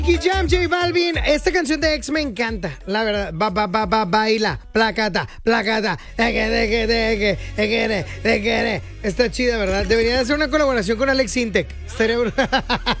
Nicky Jam, J Balvin, esta canción de X me encanta, la verdad, baila, placata, está chida, ¿verdad? Debería hacer una colaboración con Alex Intec, estaría